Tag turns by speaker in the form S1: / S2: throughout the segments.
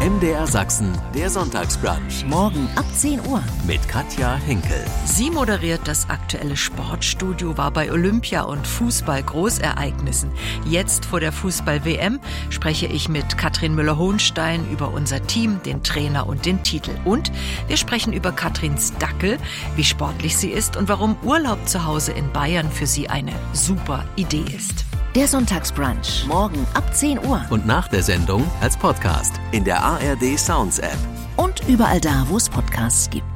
S1: MDR Sachsen, der Sonntagsbrunch.
S2: Morgen ab 10 Uhr.
S1: Mit Katja Henkel.
S3: Sie moderiert das aktuelle Sportstudio, war bei Olympia und Fußball-Großereignissen. Jetzt vor der Fußball-WM spreche ich mit Katrin Müller-Hohenstein über unser Team, den Trainer und den Titel. Und wir sprechen über Katrins Dackel, wie sportlich sie ist und warum Urlaub zu Hause in Bayern für sie eine super Idee ist.
S2: Der Sonntagsbrunch. Morgen ab 10 Uhr.
S1: Und nach der Sendung als Podcast in der ARD Sounds App.
S2: Und überall da, wo es Podcasts gibt.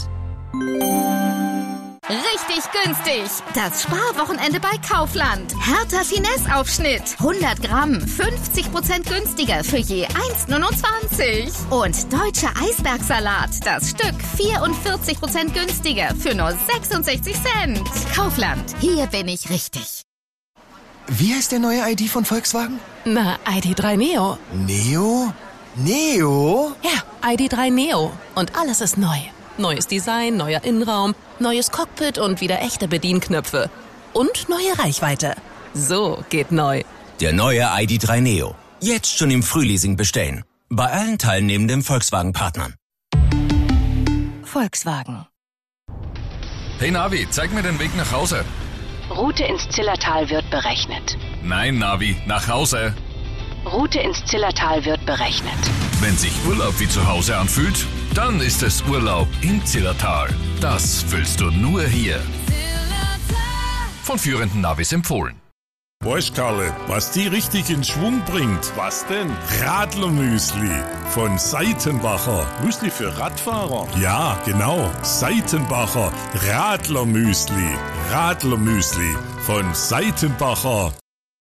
S4: Richtig günstig. Das Sparwochenende bei Kaufland. Hertha Finesse-Aufschnitt. 100 Gramm. 50% günstiger für je 1,29. Und deutscher Eisbergsalat. Das Stück 44% günstiger für nur 66 Cent. Kaufland. Hier bin ich richtig.
S5: Wie heißt der neue ID von Volkswagen?
S6: Na, ID.3 Neo.
S5: Neo? Neo?
S6: Ja, ID.3 Neo. Und alles ist neu. Neues Design, neuer Innenraum, neues Cockpit und wieder echte Bedienknöpfe. Und neue Reichweite. So geht neu.
S7: Der neue ID.3 Neo. Jetzt schon im Frühleasing bestellen. Bei allen teilnehmenden Volkswagen-Partnern.
S6: Volkswagen.
S8: Hey Navi, zeig mir den Weg nach Hause.
S9: Route ins Zillertal wird berechnet.
S8: Nein, Navi, nach Hause.
S9: Route ins Zillertal wird berechnet.
S8: Wenn sich Urlaub wie zu Hause anfühlt, dann ist es Urlaub im Zillertal. Das fühlst du nur hier. Von führenden Navis empfohlen.
S10: Weißt Karle, was die richtig in Schwung bringt? Was denn? Radlermüsli von Seitenbacher. Müsli für Radfahrer? Ja, genau. Seitenbacher Radlermüsli. Radlermüsli von Seitenbacher.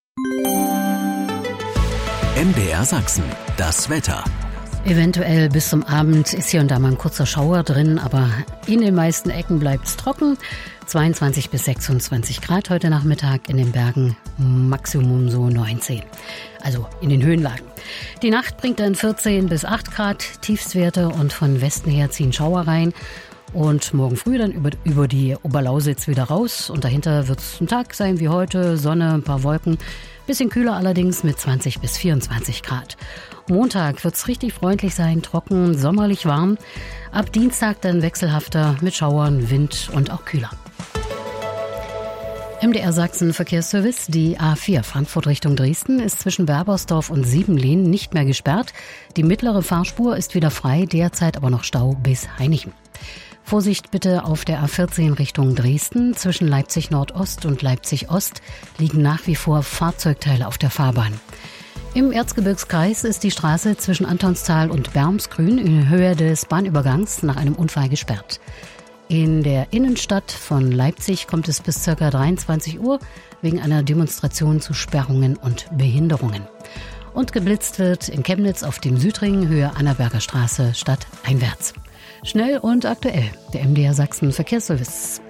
S1: MDR Sachsen, das Wetter.
S11: Eventuell bis zum Abend ist hier und da mal ein kurzer Schauer drin, aber in den meisten Ecken bleibt es trocken. 22 bis 26 Grad heute Nachmittag, in den Bergen Maximum so 19. Also in den Höhenlagen. Die Nacht bringt dann 14 bis 8 Grad Tiefstwerte und von Westen her ziehen Schauer rein. Und morgen früh dann über die Oberlausitz wieder raus. Und dahinter wird es ein Tag sein wie heute, Sonne, ein paar Wolken. Bisschen kühler allerdings mit 20 bis 24 Grad. Montag wird es richtig freundlich sein, trocken, sommerlich warm. Ab Dienstag dann wechselhafter mit Schauern, Wind und auch kühler. MDR Sachsen Verkehrsservice. Die A4 Frankfurt Richtung Dresden ist zwischen Werbersdorf und Siebenlehn nicht mehr gesperrt. Die mittlere Fahrspur ist wieder frei, derzeit aber noch Stau bis Hainichen. Vorsicht bitte auf der A14 Richtung Dresden. Zwischen Leipzig Nordost und Leipzig Ost liegen nach wie vor Fahrzeugteile auf der Fahrbahn. Im Erzgebirgskreis ist die Straße zwischen Antonstal und Bermsgrün in Höhe des Bahnübergangs nach einem Unfall gesperrt. In der Innenstadt von Leipzig kommt es bis ca. 23 Uhr wegen einer Demonstration zu Sperrungen und Behinderungen. Und geblitzt wird in Chemnitz auf dem Südring Höhe Annaberger Straße stadteinwärts. Schnell und aktuell, der MDR Sachsen Verkehrsservice.